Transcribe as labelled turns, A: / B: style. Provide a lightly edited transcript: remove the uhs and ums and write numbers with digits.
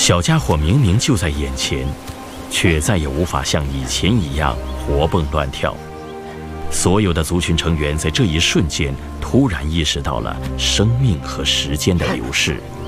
A: 小家伙明明就在眼前，却再也无法像以前一样活蹦乱跳。所有的族群成员在这一瞬间突然意识到了生命和时间的流逝。